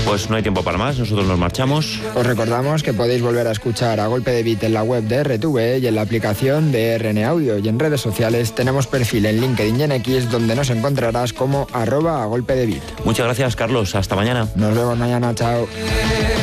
Pues no hay tiempo para más, nosotros nos marchamos. Os recordamos que podéis volver a escuchar A Golpe de Beat en la web de RTV y en la aplicación de RN Audio, y en redes sociales tenemos perfil en LinkedIn y en X, donde nos encontrarás como @agolpedebeat. Muchas gracias, Carlos, hasta mañana. Nos vemos mañana, chao.